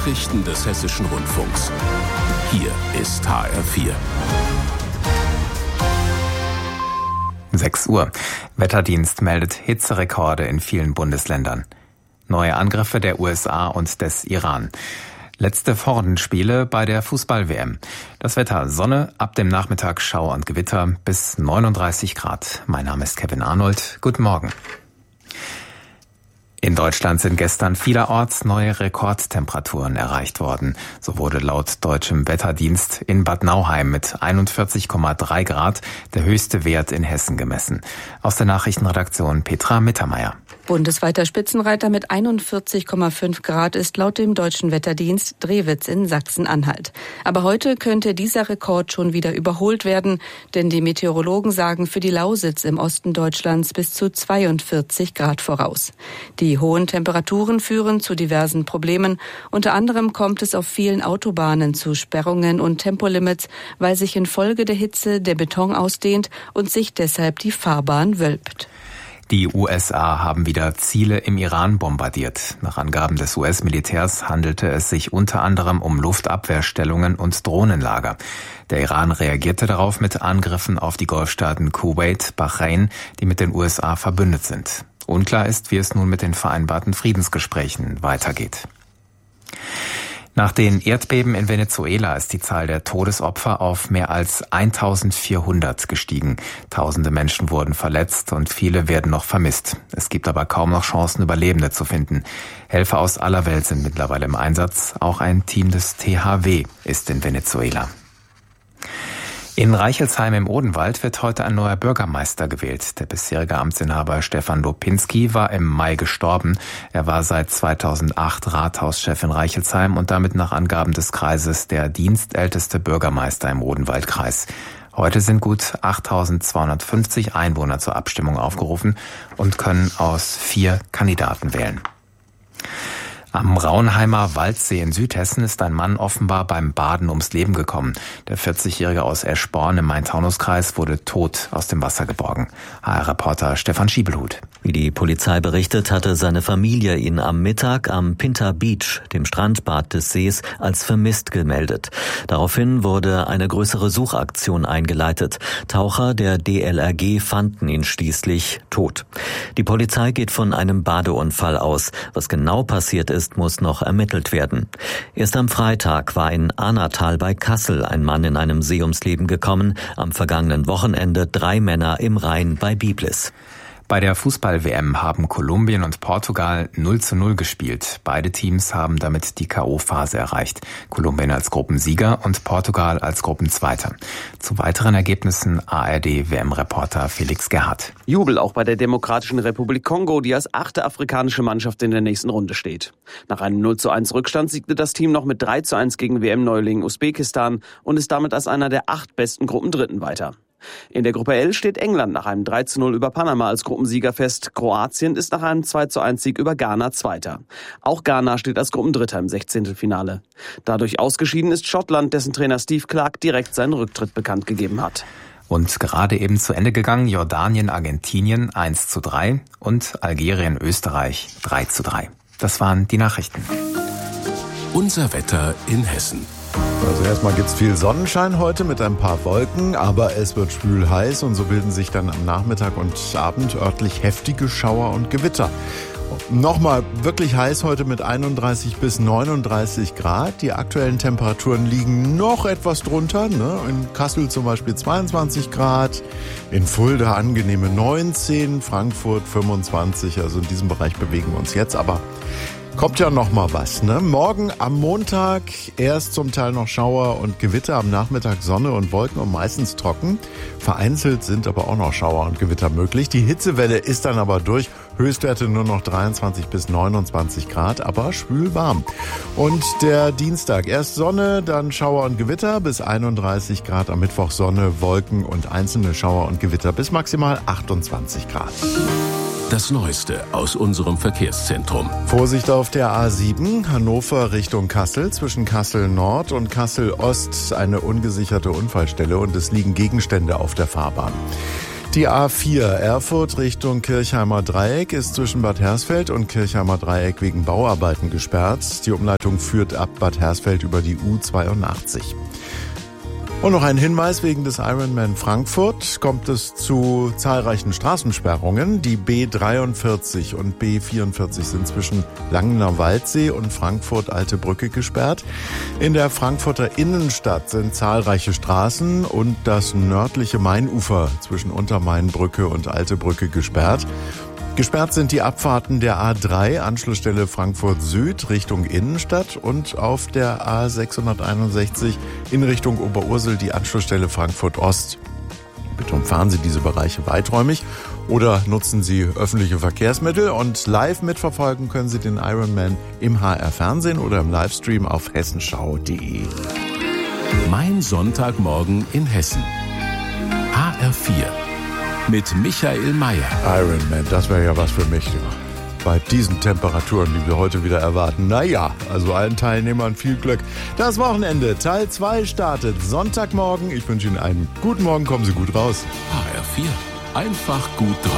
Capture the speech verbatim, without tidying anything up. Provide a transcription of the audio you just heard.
Nachrichten des Hessischen Rundfunks. Hier ist H R vier. sechs Uhr. Wetterdienst meldet Hitzerekorde in vielen Bundesländern. Neue Angriffe der U S A und des Iran. Letzte Vorrundenspiele bei der Fußball-W M. Das Wetter: Sonne, ab dem Nachmittag Schauer und Gewitter bis neununddreißig Grad. Mein Name ist Kevin Arnold. Guten Morgen. In Deutschland sind gestern vielerorts neue Rekordtemperaturen erreicht worden. So wurde laut deutschem Wetterdienst in Bad Nauheim mit einundvierzig Komma drei Grad der höchste Wert in Hessen gemessen. Aus der Nachrichtenredaktion Petra Mittermeier. Bundesweiter Spitzenreiter mit einundvierzig Komma fünf Grad ist laut dem deutschen Wetterdienst Drewitz in Sachsen-Anhalt. Aber heute könnte dieser Rekord schon wieder überholt werden, denn die Meteorologen sagen für die Lausitz im Osten Deutschlands bis zu zweiundvierzig Grad voraus. Die hohen Temperaturen führen zu diversen Problemen. Unter anderem kommt es auf vielen Autobahnen zu Sperrungen und Tempolimits, weil sich infolge der Hitze der Beton ausdehnt und sich deshalb die Fahrbahn wölbt. Die U S A haben wieder Ziele im Iran bombardiert. Nach Angaben des U S-Militärs handelte es sich unter anderem um Luftabwehrstellungen und Drohnenlager. Der Iran reagierte darauf mit Angriffen auf die Golfstaaten Kuwait, Bahrain, die mit den U S A verbündet sind. Unklar ist, wie es nun mit den vereinbarten Friedensgesprächen weitergeht. Nach den Erdbeben in Venezuela ist die Zahl der Todesopfer auf mehr als eintausendvierhundert gestiegen. Tausende Menschen wurden verletzt und viele werden noch vermisst. Es gibt aber kaum noch Chancen, Überlebende zu finden. Helfer aus aller Welt sind mittlerweile im Einsatz. Auch ein Team des T H W ist in Venezuela. In Reichelsheim im Odenwald wird heute ein neuer Bürgermeister gewählt. Der bisherige Amtsinhaber Stefan Lopinski war im Mai gestorben. Er war seit zweitausendacht Rathauschef in Reichelsheim und damit nach Angaben des Kreises der dienstälteste Bürgermeister im Odenwaldkreis. Heute sind gut achttausendzweihundertfünfzig Einwohner zur Abstimmung aufgerufen und können aus vier Kandidaten wählen. Am Raunheimer Waldsee in Südhessen ist ein Mann offenbar beim Baden ums Leben gekommen. Der vierzigjährige aus Eschborn im Main-Taunus-Kreis wurde tot aus dem Wasser geborgen. H R-Reporter Stefan Schiebelhut. Wie die Polizei berichtet, hatte seine Familie ihn am Mittag am Pinter Beach, dem Strandbad des Sees, als vermisst gemeldet. Daraufhin wurde eine größere Suchaktion eingeleitet. Taucher der D L R G fanden ihn schließlich tot. Die Polizei geht von einem Badeunfall aus. Was genau passiert ist, muss noch ermittelt werden. Erst am Freitag war in Ahnatal bei Kassel ein Mann in einem See ums Leben gekommen. Am vergangenen Wochenende drei Männer im Rhein bei Biblis. Bei der Fußball-W M haben Kolumbien und Portugal null zu null gespielt. Beide Teams haben damit die K O-Phase erreicht. Kolumbien als Gruppensieger und Portugal als Gruppenzweiter. Zu weiteren Ergebnissen A R D-W M-Reporter Felix Gerhardt. Jubel auch bei der Demokratischen Republik Kongo, die als achte afrikanische Mannschaft in der nächsten Runde steht. Nach einem null zu eins Rückstand siegte das Team noch mit drei zu eins gegen W M-Neuling Usbekistan und ist damit als einer der acht besten Gruppendritten weiter. In der Gruppe L steht England nach einem drei zu null über Panama als Gruppensieger fest. Kroatien ist nach einem zwei zu eins Sieg über Ghana Zweiter. Auch Ghana steht als Gruppendritter im Sechzehntelfinale. Dadurch ausgeschieden ist Schottland, dessen Trainer Steve Clarke direkt seinen Rücktritt bekannt gegeben hat. Und gerade eben zu Ende gegangen: Jordanien, Argentinien eins zu drei und Algerien, Österreich drei zu drei. Das waren die Nachrichten. Unser Wetter in Hessen. Also erstmal gibt's viel Sonnenschein heute mit ein paar Wolken, aber es wird schwül heiß und so bilden sich dann am Nachmittag und Abend örtlich heftige Schauer und Gewitter. Nochmal wirklich heiß heute mit einunddreißig bis neununddreißig Grad. Die aktuellen Temperaturen liegen noch etwas drunter. Ne? In Kassel zum Beispiel zweiundzwanzig Grad, in Fulda angenehme neunzehn, Frankfurt fünfundzwanzig. Also in diesem Bereich bewegen wir uns jetzt, aber kommt ja noch mal was, ne? Morgen am Montag erst zum Teil noch Schauer und Gewitter, am Nachmittag Sonne und Wolken und meistens trocken. Vereinzelt sind aber auch noch Schauer und Gewitter möglich. Die Hitzewelle ist dann aber durch. Höchstwerte nur noch dreiundzwanzig bis neunundzwanzig Grad, aber schwül warm. Und der Dienstag erst Sonne, dann Schauer und Gewitter bis einunddreißig Grad. Am Mittwoch Sonne, Wolken und einzelne Schauer und Gewitter bis maximal achtundzwanzig Grad. Das Neueste aus unserem Verkehrszentrum. Vorsicht auf der A sieben, Hannover Richtung Kassel, zwischen Kassel Nord und Kassel Ost eine ungesicherte Unfallstelle und es liegen Gegenstände auf der Fahrbahn. Die A vier Erfurt Richtung Kirchheimer Dreieck ist zwischen Bad Hersfeld und Kirchheimer Dreieck wegen Bauarbeiten gesperrt. Die Umleitung führt ab Bad Hersfeld über die U zweiundachtzig. Und noch ein Hinweis: Wegen des Ironman Frankfurt kommt es zu zahlreichen Straßensperrungen. Die B dreiundvierzig und B vierundvierzig sind zwischen Langener Waldsee und Frankfurt Alte Brücke gesperrt. In der Frankfurter Innenstadt sind zahlreiche Straßen und das nördliche Mainufer zwischen Untermainbrücke und Alte Brücke gesperrt. Gesperrt sind die Abfahrten der A drei, Anschlussstelle Frankfurt Süd Richtung Innenstadt, und auf der A sechshunderteinundsechzig in Richtung Oberursel die Anschlussstelle Frankfurt Ost. Bitte umfahren Sie diese Bereiche weiträumig oder nutzen Sie öffentliche Verkehrsmittel, und live mitverfolgen können Sie den Ironman im H R Fernsehen oder im Livestream auf hessenschau punkt de. Mein Sonntagmorgen in Hessen. H R vier. Mit Michael Mayer. Ironman, das wäre ja was für mich. Bei diesen Temperaturen, die wir heute wieder erwarten. Naja, also allen Teilnehmern viel Glück. Das Wochenende, Teil zwei startet Sonntagmorgen. Ich wünsche Ihnen einen guten Morgen, kommen Sie gut raus. H R vier. Einfach gut drauf.